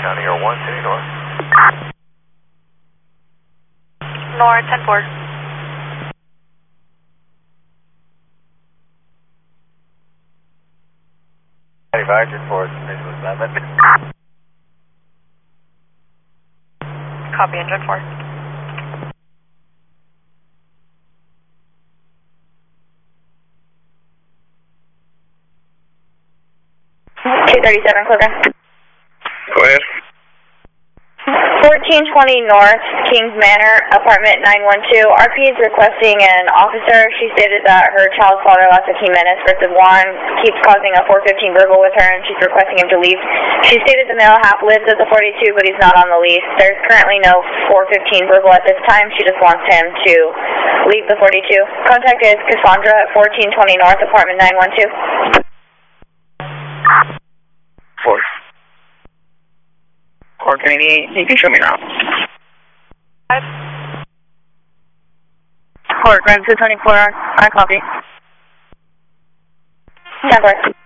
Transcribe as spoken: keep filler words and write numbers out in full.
County or one City North. North, ten four. Manufactured for visual seven. Copy, engine four. two thirty-seven, Clover. Go ahead. fourteen twenty North, Kings Manor, apartment nine one two. R P is requesting an officer. She stated that her child's father last fifteen minutes. Versus one keeps causing a four fifteen verbal with her, and she's requesting him to leave. She stated the male half lives at the forty-two, but he's not on the lease. There's currently no four fifteen verbal at this time. She just wants him to leave the forty-two. Contact is Cassandra at fourteen twenty North, apartment nine one two. Four. Or can you, you can show me now. Five. Or Grand two twenty-four, I copy. Never.